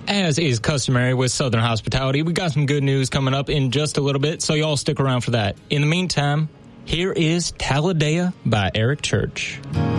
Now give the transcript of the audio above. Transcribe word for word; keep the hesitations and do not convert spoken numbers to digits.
As is customary with Southern Hospitality, we got some good news coming up in just a little bit, so y'all stick around for that. In the meantime, here is Talladega by Eric Church.